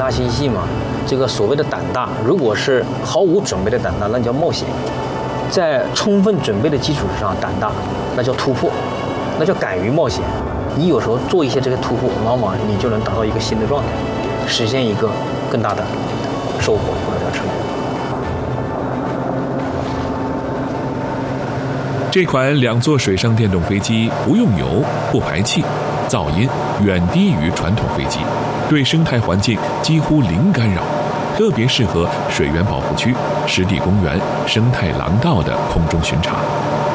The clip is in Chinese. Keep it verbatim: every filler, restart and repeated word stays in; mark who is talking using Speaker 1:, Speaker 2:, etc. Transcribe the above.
Speaker 1: 大心细嘛。这个所谓的胆大，如果是毫无准备的胆大，那叫冒险；在充分准备的基础之上胆大，那叫突破，那叫敢于冒险。你有时候做一些这个突破，往往你就能达到一个新的状态，实现一个更大的收获或者叫成功。
Speaker 2: 这款两座水上电动飞机不用油、不排气，噪音远低于传统飞机，对生态环境几乎零干扰，特别适合水源保护区、湿地公园、生态廊道的空中巡查。